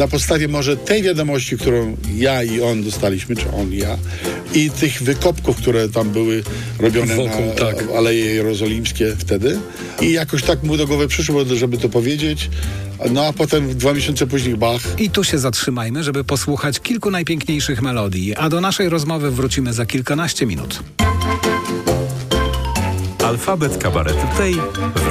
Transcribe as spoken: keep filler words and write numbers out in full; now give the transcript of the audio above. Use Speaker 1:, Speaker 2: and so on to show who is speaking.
Speaker 1: na podstawie może tej wiadomości, którą ja i on dostaliśmy, czy on i ja, i tych wykopków, które tam były robione
Speaker 2: Wokół,
Speaker 1: na
Speaker 2: tak.
Speaker 1: Aleje Jerozolimskie wtedy. I jakoś tak mu do głowy przyszło, żeby to powiedzieć. No a potem dwa miesiące później bach.
Speaker 3: I tu się zatrzymajmy, żeby posłuchać kilku najpiękniejszych melodii, a do naszej rozmowy wrócimy za kilkanaście minut.
Speaker 4: Alfabet kabaretu tej w